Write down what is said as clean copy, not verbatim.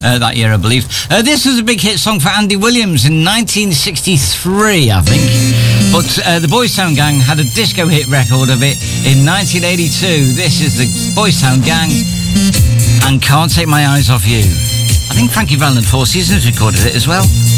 that year, I believe. This was a big hit song for Andy Williams in 1963, I think. But the Boys Town Gang had a disco hit record of it in 1982. This is the Boys Town Gang and Can't Take My Eyes Off You. I think Frankie Valli and Four Seasons recorded it as well.